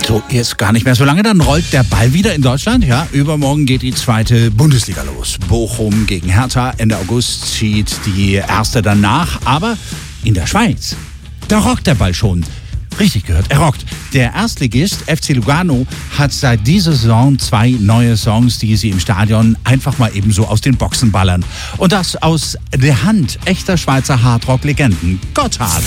So, jetzt gar nicht mehr so lange, dann rollt der Ball wieder in Deutschland. Ja, übermorgen geht die zweite Bundesliga los. Bochum gegen Hertha. Ende August zieht die erste dann nach. Aber in der Schweiz, da rockt der Ball schon. Richtig gehört, er rockt. Der Erstligist FC Lugano hat seit dieser Saison 2 neue Songs, die sie im Stadion einfach mal eben so aus den Boxen ballern. Und das aus der Hand echter Schweizer Hardrock-Legenden. Gotthard.